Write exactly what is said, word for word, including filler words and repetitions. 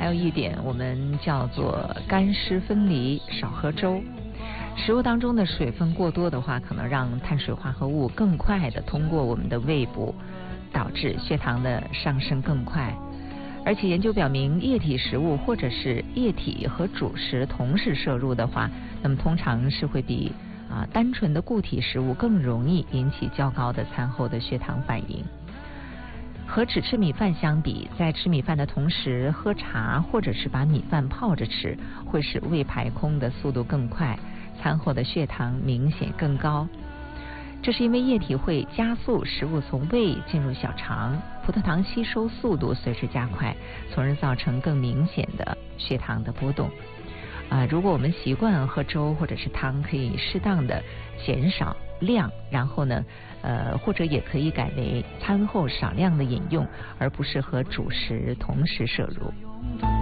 还有一点我们叫做干湿分离，少喝粥。食物当中的水分过多的话，可能让碳水化合物更快的通过我们的胃部，导致血糖的上升更快。而且研究表明，液体食物或者是液体和主食同时摄入的话，那么通常是会比啊单纯的固体食物更容易引起较高的餐后的血糖反应。和只吃米饭相比，在吃米饭的同时喝茶或者是把米饭泡着吃，会使胃排空的速度更快，餐后的血糖明显更高。这是因为液体会加速食物从胃进入小肠，葡萄糖吸收速度随之加快，从而造成更明显的血糖的波动。啊，如果我们习惯喝粥或者是汤，可以适当的减少量，然后呢，呃，或者也可以改为餐后少量的饮用，而不是和主食同时摄入。